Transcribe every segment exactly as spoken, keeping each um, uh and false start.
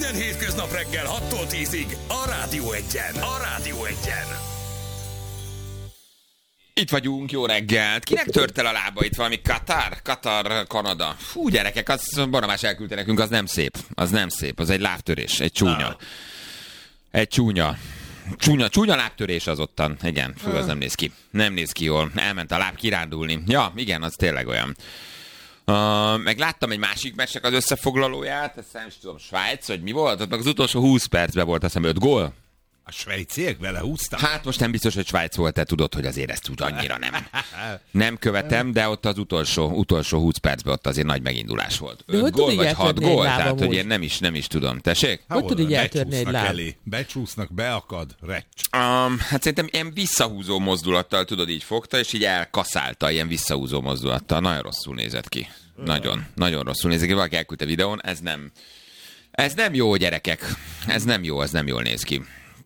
Minden hétköznap reggel hattól tízig a Rádió Egyen. A Rádió Egyen. Itt vagyunk, jó reggelt. Kinek tört el a lábait? Valami Katar? Katar, Kanada. Fú, gyerekek, az Barnabás elküldte nekünk, az nem szép. Az nem szép, az egy lábtörés, egy csúnya. Egy csúnya. Csúnya, csúnya lábtörés az ottan. Igen, fú, az nem néz ki. Nem néz ki jól. Elment a láb kirándulni. Ja, igen, az tényleg olyan. Uh, meg láttam egy másik meccsnek az összefoglalóját, ezt nem is tudom, Svájc, vagy mi volt? Ott meg az utolsó húsz percben volt, azt hiszem öt gól. A svájciek belehúztak? Hát most nem biztos, hogy Svájc volt, te tudod, hogy azért ezt úgy annyira nem. Nem követem, de ott az utolsó, utolsó húsz percben ott azért nagy megindulás volt. öt gól vagy hat gól, tehát hogy én nem is, nem is tudom. Tessék? Hogy tud így eltörni egy láb? Elé. Becsúsznak, beakad, recs. Um, hát szerintem ilyen visszahúzó mozdulattal, tudod, így fogta, és így elkaszálta, ilyen visszahúzó mozdulattal. Nagyon rosszul nézett ki. Nagyon, nagyon rosszul nézett ki. Valaki elküldte videón, ez nem, ez nem jó, gyerekek. Ez nem jó, ez nem jól néz ki.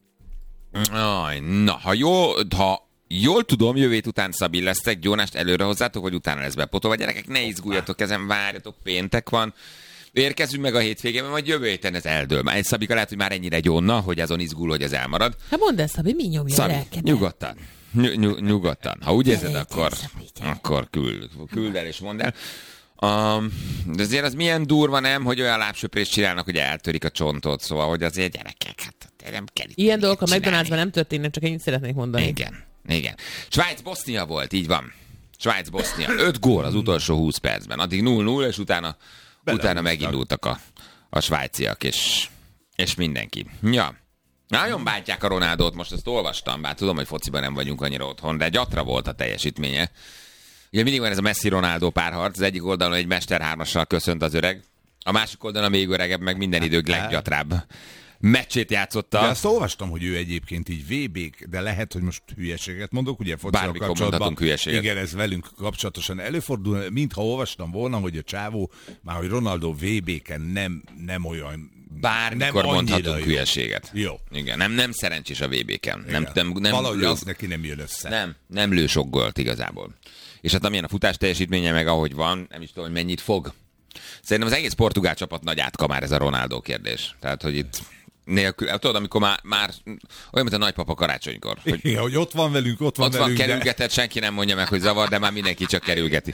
Aj, na, ha, jó, ha jól tudom, jövő hét után Szabi leszek, Gyónást előre hozzátok, vagy utána lesz bepotolva. Gyerekek, ne izguljatok, ezen várjatok, péntek van. Érkezünk meg a hétvégében, majd jövő héten ez eldől. Egy Szabika lehet, hogy már ennyire gyónna, hogy azon izgul, hogy ez elmarad. Hát mondd el, Szabi, mi nyomja Szabi, lelkedet? nyugodtan. Ny- ny- nyugodtan. Ha úgy érzed, akkor, akkor küld, küld el és mondd el. Um, de azért az milyen durva, nem, hogy olyan lábsöprést csinálnak, hogy eltörik a csontot, szóval, hogy azért gyerekek, hát nem kell itt ilyen dolgok a McDonald'sban nem történnek, csak ennyit szeretnék mondani. Igen, igen. Svájc-Bosznia volt, így van. Svájc-Bosznia. öt gól az utolsó húsz percben. Addig null null, és utána, utána megindultak a, a svájciak, és, és mindenki. Ja. Nagyon bántják a Ronaldót, most ezt olvastam, bár tudom, hogy fociban nem vagyunk annyira otthon, de gyatra volt a teljesítménye. Ugye mindig van ez a Messi-Ronaldo párharc, az egyik oldalon egy mesterhármassal köszönt az öreg, a másik oldalon a még öregebb, meg minden idők leggyatrább meccsét játszotta. De azt olvastam, hogy ő egyébként így vé bék, de lehet, hogy most hülyeséget mondok, ugye focival kapcsolatban. hülyeséget. Igen, ez velünk kapcsolatosan előfordul, mintha olvastam volna, hogy a csávó, már hogy Ronaldo vé béken nem, nem olyan... Bármikor nem mondhatunk jó. hülyeséget. Jó. Igen, nem, nem szerencsés a vé béken. Nem, nem, nem, valahogy lő, az neki nem jön össze. Nem, nem lő sok gólt igazából. És hát amilyen a futás teljesítménye meg ahogy van, nem is tudom, hogy mennyit fog. Szerintem az egész portugál csapat nagy átka már ez a Ronaldo kérdés. Tehát, hogy itt nélkül, tudod, amikor már, már olyan, mint a nagypapa karácsonykor. Hogy igen, hogy ott van velünk, ott van ott velünk. Ott van kerülgetett, de... senki nem mondja meg, hogy zavar, de már mindenki csak kerülgeti.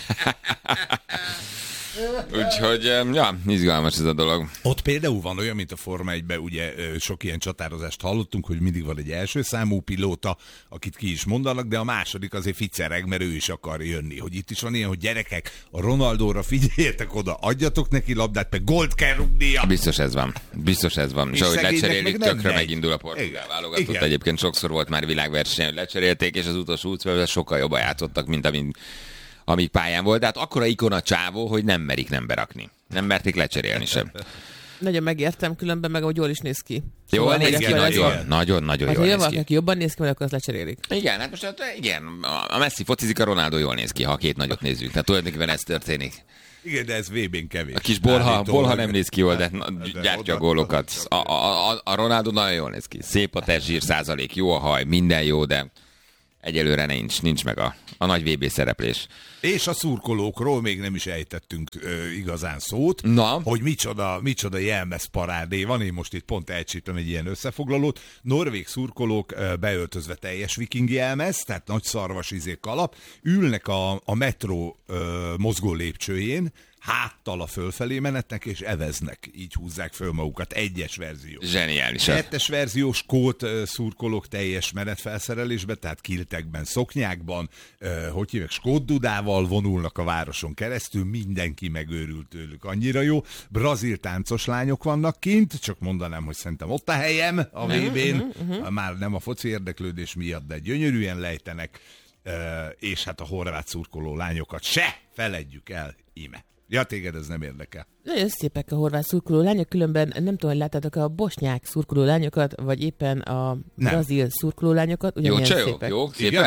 Úgyhogy, ja, izgalmas ez a dolog. Ott például van olyan, mint a Forma egyben, ugye sok ilyen csatározást hallottunk, hogy mindig van egy első számú pilóta, akit ki is mondanak, de a második azért ficereg, mert ő is akar jönni. Hogy itt is van ilyen, hogy gyerekek, a Ronaldóra figyeljetek oda, adjatok neki labdát, meg gólt kell rúgnia. Biztos ez van. Biztos ez van. És ahogy lecserélik, meg tökre megy. Megindul a portugál válogatott. Igen. Egyébként sokszor volt már világverseny, hogy lecserélték, és az utolsó húsz sokkal jobban játszottak, mint amint amíg pályán volt, de hát akkora ikona csávó, hogy nem merik nem berakni. Nem merték lecserélni sem. Nagyon megértem, különben meg ahogy jól is néz ki. Jól szóval néz ki, nagyon, nagyon, nagyon hát, jól néz ki. Ha jobban néz ki, akkor azt lecserélik. Igen, hát most hát, igen, a Messi focizik, a Ronaldo jól néz ki, ha két nagyot nézzük. Tehát tulajdonképpen ez történik. Igen, de ez vé bén kevés. A kis Borha, Borha nem néz ki jól, de, de gyártja a gólokat. A, a, a, a Ronaldo nagyon jól néz ki. Szép a testzsír százalék, jó a haj, minden jó, de egyelőre nincs, nincs meg a, a nagy vé bé szereplés. És a szurkolókról még nem is ejtettünk ö, igazán szót, Na. hogy micsoda, micsoda jelmez parádé van. Én most itt pont elcsíptem egy ilyen összefoglalót. Norvég szurkolók ö, beöltözve teljes viking jelmez, tehát nagy szarvas izé kalap, ülnek a, a metró ö, mozgó lépcsőjén, háttal a fölfelé menetnek, és eveznek. Így húzzák föl magukat. Egyes verzió. Zseniális. Kettes verzió, skót uh, szurkolók teljes menetfelszerelésbe, tehát kiltekben, szoknyákban, uh, hogy hívják, skót dudával vonulnak a városon keresztül, mindenki megőrült tőlük. Annyira jó. Brazil táncos lányok vannak kint, csak mondanám, hogy szerintem ott a helyem a vé bén. Uh-huh, uh-huh. Már nem a foci érdeklődés miatt, de gyönyörűen lejtenek, uh, és hát a horvát szurkoló lányokat se feledjük el íme. Ja, téged ez nem érdekel. Nagyon szépek a horvát szurkoló lányok, különben nem tudom, hogy láttátok a bosnyák szurkoló lányokat, vagy éppen a nem. brazil szurkoló lányokat. Jó, csajok, jó, szépek.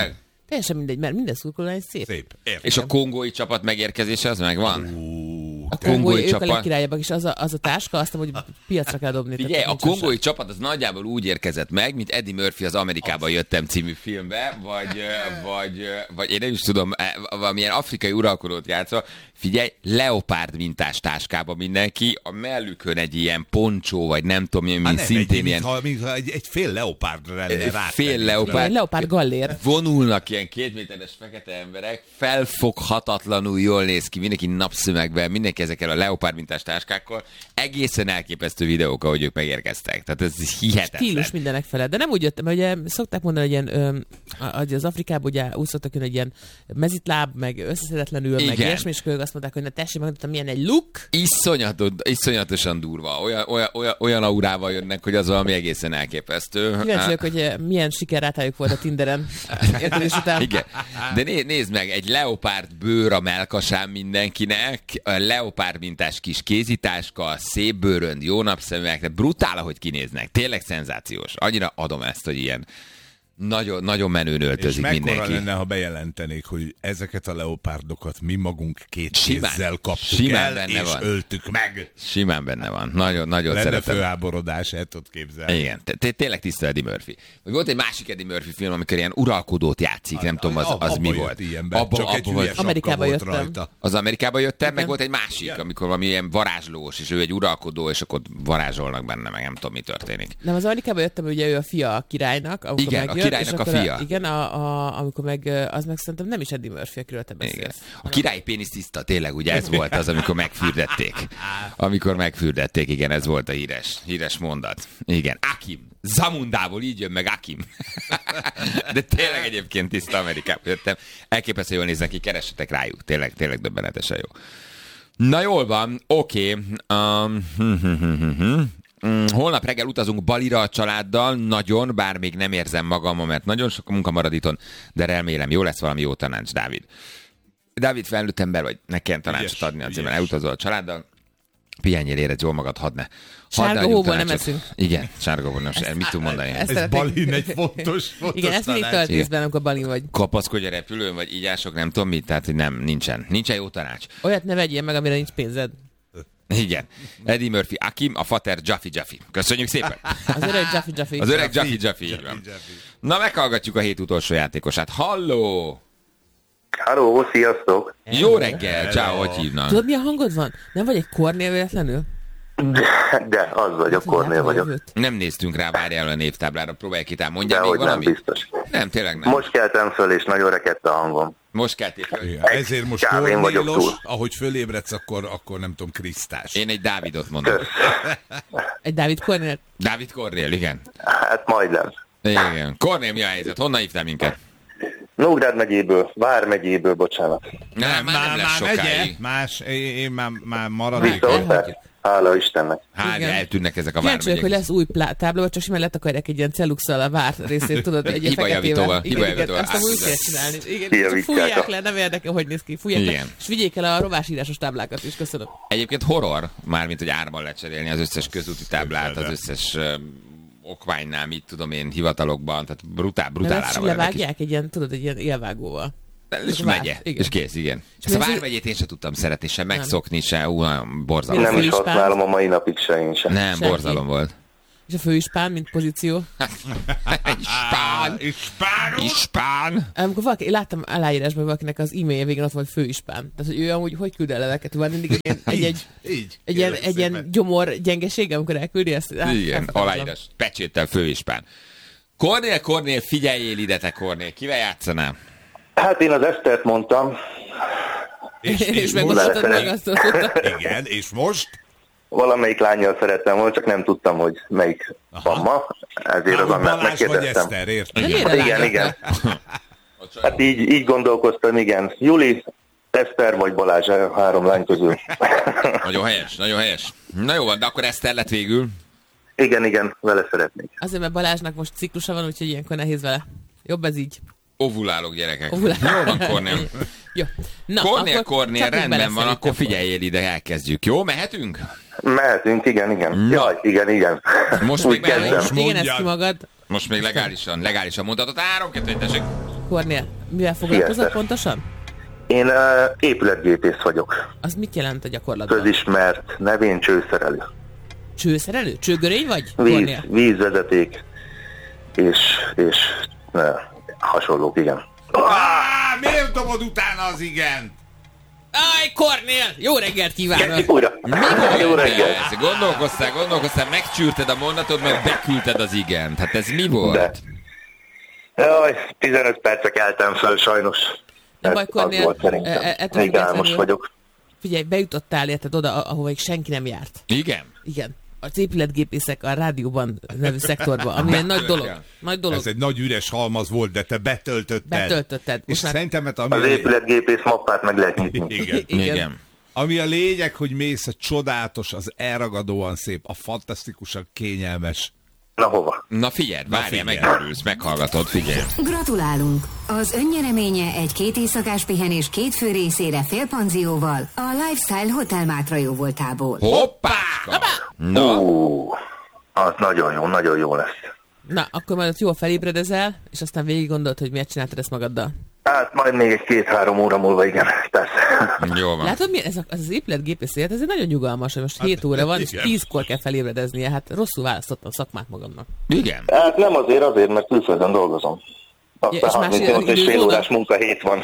Teljesen mindegy, mert minden szurkolólány szép. Szép. Értem. És a kongói csapat megérkezése az megvan? A kongói kongói, ők csapat- a legkirályabbak, és az a, az a táska, azt mondom, hogy piacra kell dobni. Figyelj, tehát a nincs kongói hozzá. csapat az nagyjából úgy érkezett meg, mint Eddie Murphy az Amerikába jöttem című filmbe, vagy, vagy, vagy én nem is tudom, valamilyen afrikai uralkodót játszva. Figyelj, leopárd mintás táskába mindenki, a mellükön egy ilyen poncsó, vagy nem tudom, mi Hát nem, szintén egy, ilyen mintha, mintha egy, egy fél leopárdra lenne Egy rátenni. fél leopárd. Ilyen leopárd gallér. vonulnak ilyen kétméteres fekete emberek, felfoghatatlanul jól néz ki, mindenki napszemekben, mindenki ezekkel a leopárd mintás táskákkal, egészen elképesztő videók, ahogy ők megérkeztek. Tehát ez hihetetlen. Stílus mindenek felett. De nem úgy jöttem, mert ugye szokták mondani, hogy ilyen, ö, hogy az Afrikában ugye úgy szoktak jönni, egy ilyen mezitláb, meg összeszedetlenül, meg Igen. ilyesmi, és ők azt mondták, hogy na tessék, megmondtam, milyen egy look. Iszonyatos, iszonyatosan durva. Olyan, olyan, olyan, olyan aurával jönnek, hogy az valami egészen elképesztő. Kíváncsi vagyok, hogy eh, milyen sikerrátájuk volt a Tinderen. Értelés után. Igen. De né- nézd meg, egy leopárd bőr a melkasán mindenkinek, a leopárd mintás kis kézitáska, szép bőrönd, jó napszemüveg, de brutál, ahogy kinéznek. Tényleg szenzációs. Annyira adom ezt, hogy ilyen nagyon, nagyon menőn És öltözik mekkora mindenki. lenne, ha bejelentenék, hogy ezeket a leopárdokat mi magunk két Simán. kézzel kaptuk Simán el, benne és van. öltük meg. Simán benne van. Nagyon, nagyon Lenne szeretem. főháborodás, el tudod képzelni. Igen, te- te- tényleg tiszta Eddie Murphy. Vagy volt egy másik Eddie Murphy film, amikor ilyen uralkodót játszik, nem tudom, az, az Abba mi jött volt. ilyenbe, Abba- csak egy abba hülye volt. sapka Amerikába volt jöttem. rajta. Az Amerikába jöttem, meg Igen. volt egy másik, amikor valami ilyen varázslós, és ő egy uralkodó, és akkor varázsolnak benne, meg nem tudom, mi történik. Nem, az Amerikába jöttem, ugye ő a fia a királynak. amikor Igen, a megjön, királynak és a akkor fia. Igen, a, a, amikor meg, az meg szerintem nem is Eddie Murphy, akiről te Igen. beszélsz. A király pénisz tiszta, tényleg, ugye ez volt az, amikor megfürdették. Amikor megfürdették, igen, ez volt a híres, híres mondat. Igen, Akim. Zamundából így jön meg Akim. De tényleg egyébként tiszta Amerikába jöttem. Elképesztő jól néznek ki, keressetek rájuk. Tényleg, tényleg döbbenetesen jó. Na jól van, oké. Okay. Um, hm, hm, hm, hm, hm. Mm, holnap reggel utazunk Balira a családdal, nagyon, bár még nem érzem magam, mert nagyon sok munka marad itthon, de remélem, jó lesz valami jó tanács, Dávid. Dávid felnőtt ember vagy, ne kelljen tanácsot Ügyes, adni, azért mert ügyes. elutazol a családdal, pihenjél, érezd jól magad, hadd ne. Hadd Sárga ne adjunk hóból nem tanácsot. eszünk. Igen, sárga hóból nem eszünk. Mit tud mondani? ezt- Ez szeretnék- Balin egy fontos, fontos Igen, ezt mindig tanács. töltészben, amikor Balin vagy. Kapaszkodj a repülőn, vagy ígyások, nem tudom mit, tehát hogy nem, nincsen. Nincsen jó tanács. Olyat ne vegyél meg, amire nincs pénzed. Igen. Eddie Murphy, Akim, a fater Jaffi Jaffi. Köszönjük szépen! Az öreg Jaffi Jaffi. Az öreg Jaffi Jaffi, így van. Na, meghallgatjuk a hét utolsó játékosát. Halló! Halló, sziasztok! Jó reggel, ciao, hogy hívnak? Tudod, milyen hangod van? Nem vagy egy Kornél véletlenül? De az vagyok, Kornél vagyok. Nem néztünk rá, várjál a névtáblára, próbálj ki, tehát mondjál De még hogy nem valamit? biztos. Nem, tényleg nem. Most keltem föl, és nagyon rekedt a hangom. Most keltél fel. Igen, ezért most Kávén vagyok Kornélos, túl. ahogy fölébredsz, akkor, akkor nem tudom, Krisztás. Én egy Dávidot mondom. Egy Dávid Kornél? Dávid Kornél, igen. Hát majdnem. Igen. Kornél, mi a helyzet? Honnan hívtál minket? Nógrád megyéből, Vár megyéből, bocsánat. Nem, már nem lesz megye, sokáig. más, én, én már, már maradnék. Visszaosztás? Hála Istennek. Hát, Igen. eltűnnek ezek a Kíváncsi vagyok, hogy vármegyek. lesz új plá- tábla, vagy csak simán letakarják egy ilyen celluxal a vár részét, tudod, egy ilyen Hibajavítóval, feketével. Igen, igen, hibajavítóval. azt amúgy kell csinálni. Igen, csak Kijavítják fújják a- le, nem érdekel, hogy néz ki. Fújják le, Igen. és vigyék el a rovásírásos táblákat is, köszönöm. Egyébként horror, mármint, hogy árban lecserélni az összes közúti táblát, az összes uh, okmánynál, mit tudom én, hivatalokban, tehát brutál, De brutál ezt ára van ennek is. levágják egy ilyen, tudod, egy ilyen élvágóval. És Vár, megye, igen. és kész, igen. Ezt mi a az, hogy- vármegyét én sem tudtam szeretni, sem megszokni, se, ú, olyan borzalom. Nem is főispán? használom a mai napig se én sem. Nem, Senki. borzalom volt. És a főispán, mint pozíció. Ispán! Ispán! Ispán! Amikor valaki, én láttam aláírásban valakinek az e-mailje végén ott volt főispán. Tehát, hogy ő amúgy hogy küld el leveket? Van mindig egy, ilyen- egy, egy, Így. egy, ilyen, kérlek egy ilyen szépen. gyomor gyengesége, amikor elküldi ezt. Hát, Igen, elfogadhatatlan. aláírás. Pecséttel főispán. Kornél, Kornél, figyeljél ide, te Kornél. Kivel játszanál? Hát én az Esztert mondtam, És, És és most, megmondhatod meg azt, azt mondta. igen, és most? valamelyik lányjal szerettem volna, csak nem tudtam, hogy melyik van ma, ezért az Á, Annát Balázs vagy megkérdeztem. Eszter, érted? De miért Igen, elárultál? igen. Hát így, így gondolkoztam, igen. Juli, Eszter vagy Balázs, a három lány közül. Nagyon helyes, nagyon helyes. Na jó van, de akkor Eszter lett végül. Igen, igen, vele szeretnék. Azért, mert Balázsnak most ciklusa van, úgyhogy ilyenkor nehéz vele. Jobb ez így. Ovulálok, gyerekek. Ovulálok. Jó van, Kornél. Jó. Na, Kornél, akkor Kornél, csapjunk rendben bele van, akkor szerintem. figyeljél ide, elkezdjük. Jó, mehetünk? Mehetünk, igen, igen. Na. Jaj, igen, igen. Most Úgy még mehetünk. kezdem. Igen, ezt Mondjad. ki magad. Most még legálisan, legálisan mondhatod. Három, kettő, egy, tessék. Kornél, Mivel foglalkozol Fiesta. pontosan? Én uh, épületgépész vagyok. Az mit jelent a gyakorlatban? Közismert nevén csőszerelő. Csőszerelő? Csőgörény vagy? Víz, Kornél? vízvezeték és, és uh, hasonlók, igen. Á, miért dobod utána az igen? Aj, Kornél! Jó reggelt kívánok! Kezdjük újra. Jó reggelt. Ez, gondolkoztál, gondolkoztál, megcsűrted a mondatod, meg beküldted az igent. Hát ez mi volt? De. Jaj, tizenöt percre keltem föl, sajnos. Nem Ez baj, Kornél, az volt szerintem. e- e- ettől Még álmos függetlenül- vagyok. Figyelj, bejutottál érted oda, ahova senki nem járt. Igen? Igen. Az épületgépészek a rádióban nevű szektorban, ami egy nagy dolog. Nagy dolog. Ez egy nagy üres halmaz volt, de te betöltötted. Betöltötted. És Most már- szerintem, hát ami, Az a, épületgépész mappát meg lehet nyitni. igen. Igen. Igen. ami a lényeg, hogy mész a csodálatos, az elragadóan szép, a fantasztikusan kényelmes. Na hova? Na figyelj, várjál, figyelj. megörülsz, meghallgatod, figyelj. Gratulálunk! Az önnyereménye egy két éjszakás pihenés két fő részére félpanzióval a Lifestyle Hotel Mátra jóvoltából. Hoppá! Na, Ú, az nagyon jó, nagyon jó lesz. Na, akkor majd ott jól felébredezel, és aztán végig gondolod, hogy miért csináltad ezt magaddal. Hát majd még egy két-három óra múlva, igen, persze. jó van. Látod, mi ez, a, ez az épületgépész élet, ez egy nagyon nyugalmas, hogy most hét óra van, és igen. tízkor kell felébredeznie. Hát rosszul választottam a szakmát magamnak. Igen. Hát nem azért, azért, mert külföldön dolgozom. Ja, és Aztán más harmincnyolc és fél időzóna? órás munkahét van.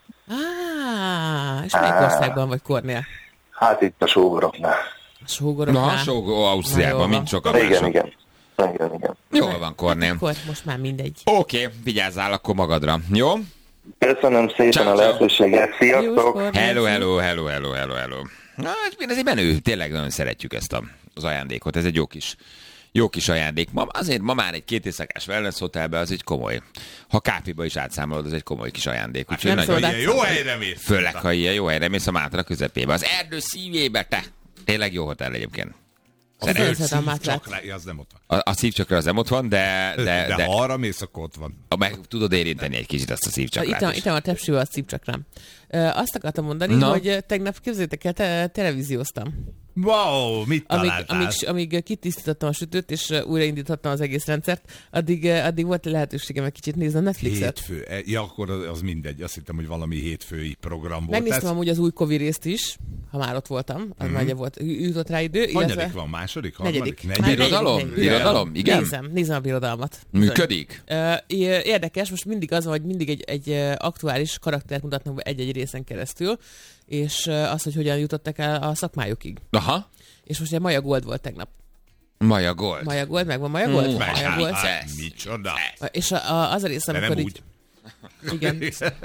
Á, és melyik Á. országban vagy, Kornél? Hát itt a sógoroknál. A sógoroknál? Na, sok Ausztriában, Na, jó mint van. sokan Igen, mások. igen. Igen, igen. Jól van, Kornél. Akkor most már mindegy. Oké, vigyázzál akkor magadra, jó? Köszönöm szépen Ciao, a ciao. lehetőséget. Jós, Sziasztok! Kornél. Hello, hello, hello, hello, hello, hello. Na, ez egy menő, tényleg nagyon szeretjük ezt a, az ajándékot, ez egy jó kis, jó kis ajándék. Ma, azért ma már egy két éjszakás wellness hotelbe az egy komoly. Ha kápiba is átszámolod, az egy komoly kis ajándék. Úgyhogy nem nagyon, szabad Ilyen jó helyre mész. főleg, ha ilyen jó helyre mész a Mátra közepébe. Az erdő szívébe, te! Tényleg jó hotel egyébként. Nagyon Szeretem. szeretem a Mátrát. Szívcsakra, az nem ott van. A, a szívcsakra az nem ott van, de, de, De, de, de ha arra mész, akkor ott van. meg tudod érinteni egy kicsit azt a Itt szívcsakrát van, is. itt van a tepsivel a szívcsakrám. Ö, azt akartam mondani, Na. hogy ö, tegnap képzeljétek el, te, televízióztam. Wow, mit Amíg, találtál? amíg, amíg kitisztítottam a sütőt, és uh, újraindítottam az egész rendszert, addig, uh, addig volt lehetőségem egy kicsit nézni a Netflixet. Hétfő. E, Ja, akkor az az mindegy. Azt hittem, hogy valami hétfői program volt. Megnéztem ez. amúgy az új Covid részt is, ha már ott voltam, az mm-hmm. volt, jutott rá idő. Hanyadik van? Második? Negyedik. Harmadik? Már Negyedik? Birodalom? negyedik, Birodalom? Igen? Nézem, nézem a birodalmat. Működik? Ö, Érdekes, most mindig az van, hogy mindig egy, egy ö, aktuális karaktert mutatnak be egy-egy részen keresztül, és ö, az, hogy hogyan jutottak el a szakmájukig. Aha. És most ugye Maja Gold volt tegnap. Maja Gold. Maja Gold, megvan Maja Gold? Mm, Maja hát, Gold. hát. Micsoda? És a, a, az a rész, De amikor nem így... úgy. Igen.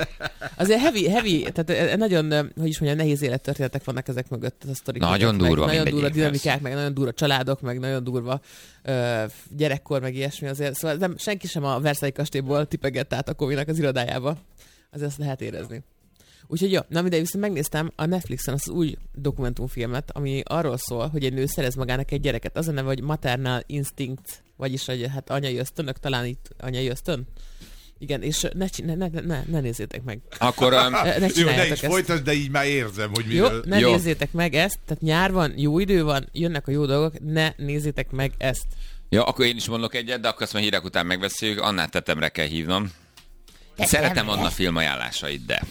Azért heavy, heavy, tehát nagyon, hogy is mondjam, nehéz élettörténetek vannak ezek mögött, a sztorik. Nagyon meg, durva Nagyon durva mindegyik, dinamikák, persze. meg nagyon durva családok, meg nagyon durva ö, gyerekkor, meg ilyesmi azért. Szóval nem, senki sem a Versailles kastélyból tipegett át a Kovinak az irodájába. Azért azt lehet érezni. Úgyhogy jó, na mindegy, viszont megnéztem a Netflixen az új dokumentumfilmet, ami arról szól, hogy egy nő szerez magának egy gyereket. Az a neve, hogy Maternal Instinct, vagyis hogy hát anyai ösztönök, talán itt anyai ösztön. Igen, és ne, ne, ne, ne, ne nézzétek meg. Akkor um, Ne Jó, ne csináljátok is ezt. folytasd, de így már érzem, hogy Jó, miről... ne Jó. nézzétek meg ezt, tehát nyár van, jó idő van, jönnek a jó dolgok, ne nézzétek meg ezt. jó, akkor én is mondok egyet, de akkor azt már hírek után megbeszéljük. Annát tetemre kell hívnom. Szeretem Anna filmajánlásait, de.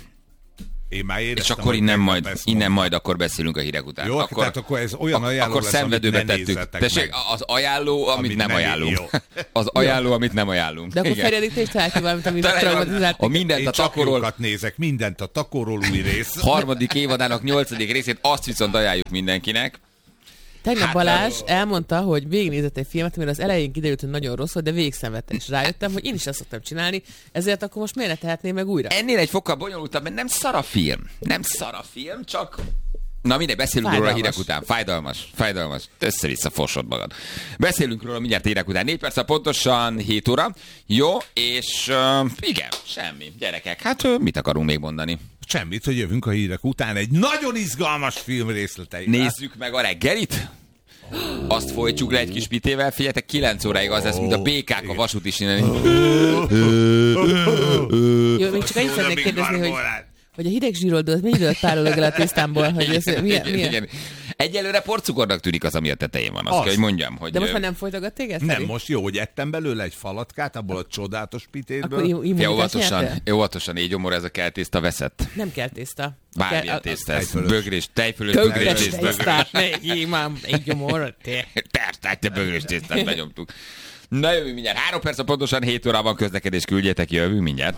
Én már éreztem, És akkor hogy innen tegnap majd, ezt innen mondom. majd akkor beszélünk a hírek után. Jó, akkor, tehát akkor ez olyan ajánló akkor lesz, szenvedőbe amit ne tettük. nézzetek Tessék, meg. az ajánló, amit, Amit nem nem- ajánlunk. jó. Az ajánló, amit nem ajánlunk. De akkor Igen. Ferjedik, te is találj ki valamit, amit Talán traumatizáltak. a mindent Én a csak takorról jókat nézek, mindent a takorról új rész. harmadik évadának nyolcadik részét, azt viszont ajánljuk mindenkinek. Tegnap Hát, Balázs elmondta, hogy végignézett egy filmet, amire az elején kiderült, hogy nagyon rossz volt, de végig szenvedtem, és rájöttem, hogy én is ezt szoktam csinálni, ezért akkor most miért ne tehetném meg újra? Ennél egy fokkal bonyolultabb, mert nem szara film. Nem szara film, csak... Na mindegy, beszélünk róla a Fájdalmas. hírek után. Fájdalmas, fájdalmas. Össze-vissza fosod magad. Beszélünk róla mindjárt hírek után. négy perc, pontosan hét óra. Jó, és uh, igen, semmi. Gyerekek, hát uh, mit akarunk még mondani? Semmit, hogy jövünk a hírek után egy nagyon izgalmas film részleteivel. Nézzük meg a reggelit. Azt folytjuk le egy kis pitével. Figyeljetek, kilenc óráig az lesz, mint a békák a vasút is innen. Jó, még csak annyit szeretnék kérdezni, hogy, hogy a hideg zsíroldó, az mennyi időt tárolog el a tésztámból, hogy ez milyen, Igen, milyen? igen. Egyelőre porcukornak tűnik az, ami a tetején van. Azt, azt kell, hogy mondjam, hogy... De most már nem folytogat téged? Nem, most jó, hogy ettem belőle egy falatkát, abból a csodálatos pitétből. Ja, óvatosan, óvatosan, így gyomor, ez a keltészta veszett. Nem keltészta. Bármilyen tészta ez. Bögrés, tejfölös, bögrés tészta. Így gyomor. Persze, te bögrés tésztát benyomtuk. Na jövünk mindjárt. Három perc, pontosan hét órában közlekedés, küldjetek, jövünk mindjárt.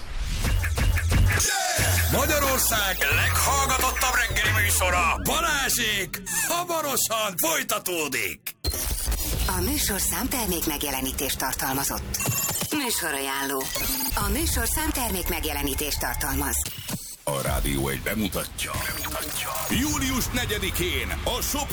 Magyarország leghallgatottabb reggeli műsora, Balázsék, hamarosan folytatódik. A műsor számtermék megjelenítést tartalmazott. Műsorajánló. A műsor számtermék megjelenítést tartalmaz. A Rádió egy bemutatja. bemutatja. július negyedikén a Sopron